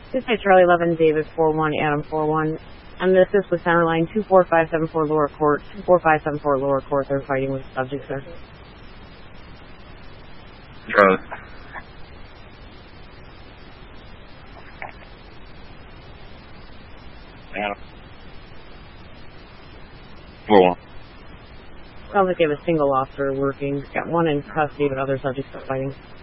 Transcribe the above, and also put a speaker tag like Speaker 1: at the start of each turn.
Speaker 1: This is Charlie 11, David 41, Adam 41, and this is with center line 24574 lower court, 24574 lower court. They're fighting with subjects there.
Speaker 2: Charlie. Adam. 41.
Speaker 1: Sounds like they have a single officer working. Got one in custody, but other subjects are fighting.